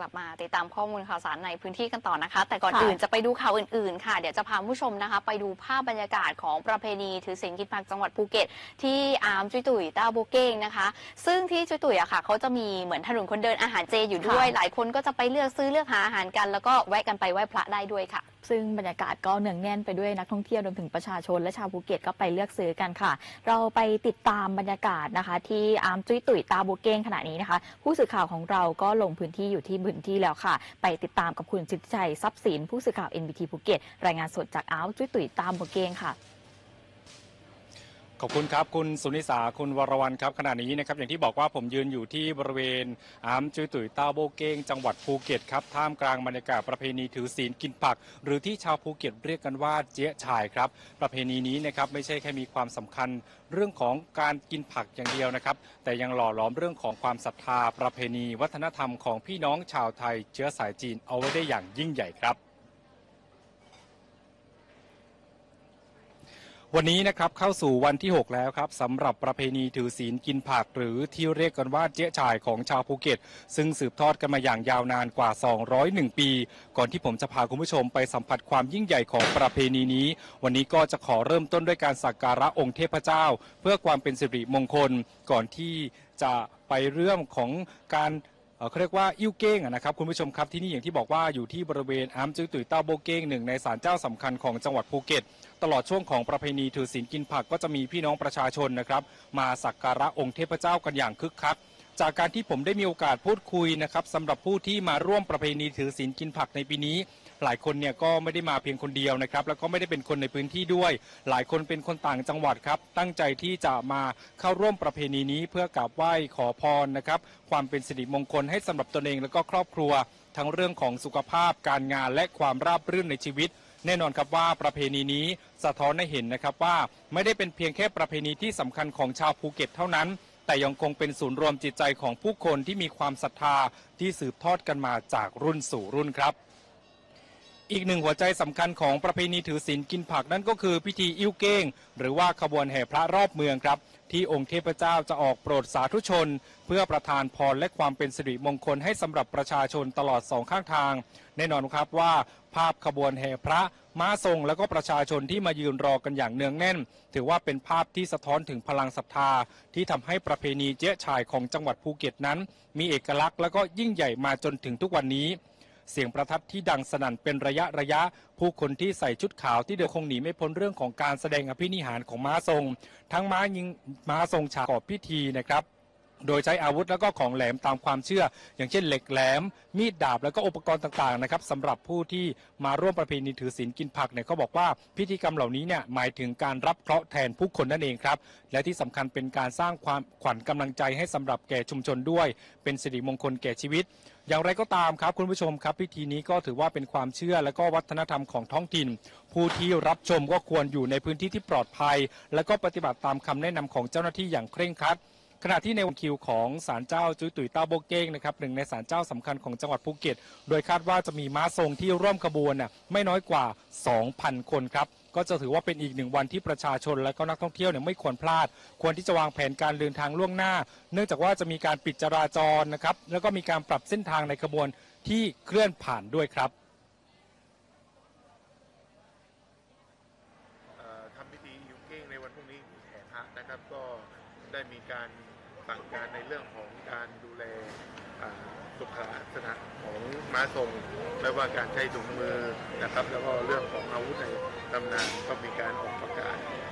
กลับมาติดตามข้อมูลข่าวสารในพื้นที่กันต่อนะคะแต่ก่อนอื่นจะไปดูข่าวอื่นๆค่ะเดี๋ยวจะพาผู้ชมนะคะไปดูภาพบรรยากาศของประเพณีถือศีลกินผักจังหวัดภูเก็ตที่อาร์มจุยตุ๋ยต้าโบเก้งนะคะซึ่งที่จุยตุ๋ยอะค่ะเขาจะมีเหมือนถนนคนเดินอาหารเจอยู่ด้วยหลายคนก็จะไปเลือกซื้อเลือกหาอาหารกันแล้วก็แวะกันไปไหว้พระได้ด้วยค่ะซึ่งบรรยากาศก็เนืองแน่นไปด้วยนักท่องเที่ยวรวมถึงประชาชนและชาวภูเก็ตก็ไปเลือกซื้อกันค่ะเราไปติดตามบรรยากาศนะคะที่อาร์มจุ้ยตุ๋ยตาโบเก้งขณะนี้นะคะผู้สื่อข่าวของเราก็ลงพื้นที่อยู่ที่พื้นที่แล้วค่ะไปติดตามกับคุณสิทธิชัยทรัพย์สินผู้สื่อข่าว NBT ภูเก็ตรายงานสดจากอาร์มจุ้ยตุ๋ยตาโบเก้งค่ะขอบคุณครับคุณสุนิสาคุณวรวรรณครับขณะนี้นะครับอย่างที่บอกว่าผมยืนอยู่ที่บริเวณอาร์มจุยตุ๋ยต้าโบเก้งจังหวัดภูเก็ตครับท่ามกลางบรรยากาศประเพณีถือศีลกินผักหรือที่ชาวภูเก็ตเรียกกันว่าเจ๊ฉ่ายครับประเพณีนี้นะครับไม่ใช่แค่มีความสำคัญเรื่องของการกินผักอย่างเดียวนะครับแต่ยังหล่อหลอมเรื่องของความศรัทธาประเพณีวัฒนธรรมของพี่น้องชาวไทยเชื้อสายจีนเอาไว้ได้อย่างยิ่งใหญ่ครับวันนี้นะครับเข้าสู่วันที่6แล้วครับสำหรับประเพณีถือศีลกินผักหรือที่เรียกกันว่าเจ๊ฉ่ายของชาวภูเก็ตซึ่งสืบทอดกันมาอย่างยาวนานกว่า201ปีก่อนที่ผมจะพาคุณผู้ชมไปสัมผัสความยิ่งใหญ่ของประเพณีนี้วันนี้ก็จะขอเริ่มต้นด้วยการสักการะองค์เทพเจ้าเพื่อความเป็นสิริมงคลก่อนที่จะไปเรื่องของการเขาเรียกว่าอิ่วเก้งนะครับคุณผู้ชมครับที่นี่อย่างที่บอกว่าอยู่ที่บริเวณอาร์มจุยตุ๋ยต้าโบเก้งหนึ่งในศาลเจ้าสำคัญของจังหวัดภูเก็ตตลอดช่วงของประเพณีถือศีลกินผักก็จะมีพี่น้องประชาชนนะครับมาสักการะองค์เทพเจ้ากันอย่างคึกคักจากการที่ผมได้มีโอกาสพูดคุยนะครับสำหรับผู้ที่มาร่วมประเพณีถือศีลกินผักในปีนี้หลายคนเนี่ยก็ไม่ได้มาเพียงคนเดียวนะครับแล้วก็ไม่ได้เป็นคนในพื้นที่ด้วยหลายคนเป็นคนต่างจังหวัดครับตั้งใจที่จะมาเข้าร่วมประเพณีนี้เพื่อกราบไหว้ขอพรนะครับความเป็นสิริมงคลให้สำหรับตนเองและก็ครอบครัวทั้งเรื่องของสุขภาพการงานและความราบรื่นในชีวิตแน่นอนครับว่าประเพณีนี้สะท้อนให้เห็นนะครับว่าไม่ได้เป็นเพียงแค่ประเพณีที่สำคัญของชาวภูเก็ตเท่านั้นแต่ยังคงเป็นศูนย์รวมจิตใจของผู้คนที่มีความศรัทธาที่สืบทอดกันมาจากรุ่นสู่รุ่นครับอีกหนึ่งหัวใจสำคัญของประเพณีถือศีลกินผักนั่นก็คือพิธีอิ่วเก้งหรือว่าขบวนแห่พระรอบเมืองครับที่องค์เทพเจ้าจะออกโปรดสาธุชนเพื่อประทานพรและความเป็นสิริมงคลให้สำหรับประชาชนตลอด2ข้างทางแน่นอนครับว่าภาพขบวนแห่พระม้าทรงและก็ประชาชนที่มายืนรอกันอย่างเนืองแน่นถือว่าเป็นภาพที่สะท้อนถึงพลังศรัทธาที่ทำให้ประเพณีเจ๊ฉ่ายของจังหวัดภูเก็ตนั้นมีเอกลักษณ์และก็ยิ่งใหญ่มาจนถึงทุกวันนี้เสียงประทัดที่ดังสนั่นเป็นระยะผู้คนที่ใส่ชุดขาวที่เดินคงหนีไม่พ้นเรื่องของการแสดงอภินิหารของม้าทรงทั้งม้ายิงม้าทรงฉากประกอบพิธีนะครับโดยใช้อาวุธแล้วก็ของแหลมตามความเชื่ออย่างเช่นเหล็กแหลมมีดดาบแล้วก็อุปกรณ์ต่างๆนะครับสำหรับผู้ที่มาร่วมประเพณีถือศีลกินผักเนี่ยเขาบอกว่าพิธีกรรมเหล่านี้เนี่ยหมายถึงการรับเคราะห์แทนผู้คนนั่นเองครับและที่สำคัญเป็นการสร้างความขวัญกำลังใจให้สำหรับแก่ชุมชนด้วยเป็นสิริมงคลแก่ชีวิตอย่างไรก็ตามครับคุณผู้ชมครับพิธีนี้ก็ถือว่าเป็นความเชื่อและก็วัฒนธรรมของท้องถิ่นผู้ที่รับชมก็ควรอยู่ในพื้นที่ที่ปลอดภัยและก็ปฏิบัติตามคำแนะนำของเจ้าหน้าที่อย่างเคร่งครัดขณะที่ในวันคิวของศาลเจ้าจุยตุ๋ยต้าโบเก้งนะครับหนึ่งในศาลเจ้าสำคัญของจังหวัดภูเก็ตโดยคาดว่าจะมีม้าทรงที่ร่วมขบวนไม่น้อยกว่า 2,000 คนครับก็จะถือว่าเป็นอีกหนึ่งวันที่ประชาชนและก็นักท่องเที่ยวไม่ควรพลาดควรที่จะวางแผนการเดินทางล่วงหน้าเนื่องจากว่าจะมีการปิดจราจรนะครับแล้วก็มีการปรับเส้นทางในขบวนที่เคลื่อนผ่านด้วยครับทำพิธีอิ่วเก้งในวันพรุ่งนี้แห่พระนะครับก็ได้มีการสั่งการในเรื่องของการดูแลสุขลักษณะของม้าทรงไม่ว่าการใช้ถุงมือนะครับแล้วก็เรื่องของอาวุธในตำนานก็มีการออกประกาศ